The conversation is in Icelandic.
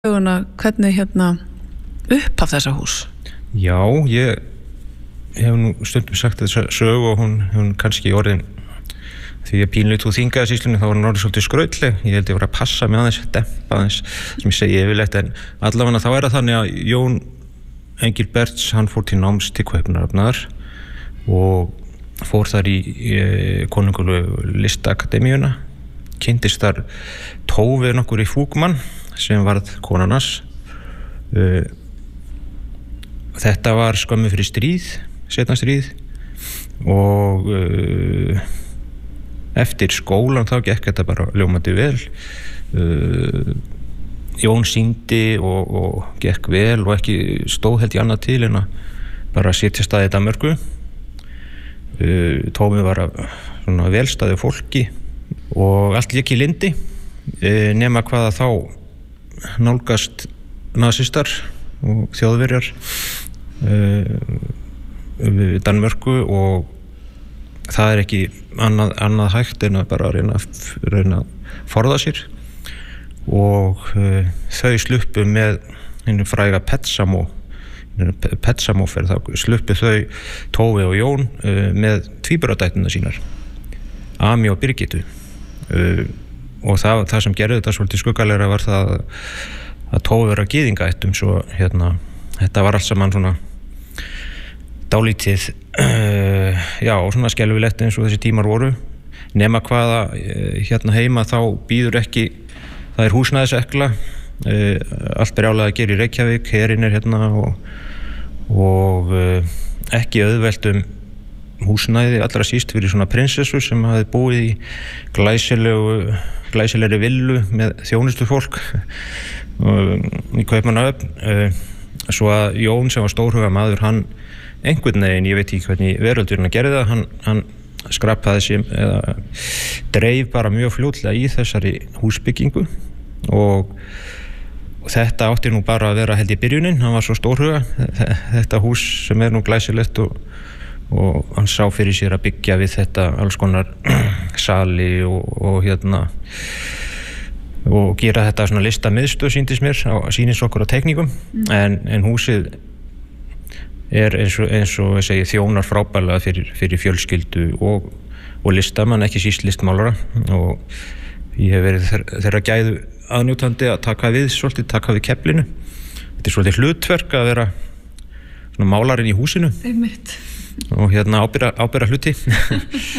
Hvernig upphaf þessa hús? Já, ég hef nú stundum sagt þessa sögu og hún kannski orðin því að pínleit úr Þingeyjarsýslunni þá var hún orðin svolítið skrautleg. Ég held ég var að passa með aðeins, dempa aðeins sem ég segi yfirleitt, en allavega þá er það þannig að Jón Engilberts, hann fór til náms til Kaupmannahafnar og fór þar í Konungulegu listakademíuna, kynntist þar Tófi nokkur í Fúkmann sem varð konan hans. Þetta var skömmu fyrir stríð, seinna stríð, og eftir skólan þá gekk þetta bara ljómandi vel. Jón sýndi og gekk vel og ekki stóð held í annað til en að bara setja staði í Danmörku. Tómi var svona velstaði fólki og allt lék í lyndi, nema hvaða þá nálgast nasistar og þjóðverjar Danmörku og það er ekki annað hægt en að bara reyna að forða sér, og þau sluppu með einu fræga Petsamóferð, þá sluppu þau Tófi og Jón með tvíburadæturnar sínar, Ami og Birgittu, og það sem gerði þetta svolítið skuggalega var það að Tófi var að gyðingaættum, svo þetta var allt saman svona dálítið svona skelfilegt eins og þessi tímar voru, nema hvaða heima þá býður ekki, það er húsnæðisekla, allt brjálega að gera í Reykjavík, herinn er og ekki auðvelt húsnæði, allra síst fyrir svona prinsessu sem hafði búið í glæsilegri villu með þjónustu fólk í Kaupmannahöfn, svo að Jón sem var stórhuga maður, hann einhvern veginn, ég veit ekki hvernig veröldurinn að gera það, hann skrappaði sér eða dreif bara mjög fljótlega í þessari húsbyggingu, og þetta átti nú bara að vera held í byrjunin, hann var svo stórhuga, þetta hús sem er nú glæsilegt, og hann sá fyrir sér að byggja við þetta alls konar sali og gera þetta svona listamiðstöð, sýnist okkur á teikningum, en húsið er eins og ég segi þjónar frábærlega fyrir fjölskyldu og listamann, ekki síst listmálara, og ég hef verið þeirra gæðu aðnjótandi að taka við keflinu. Þetta er svolítið hlutverk að vera svona málarinn í húsinu. Einmitt. Og ábyrra hluti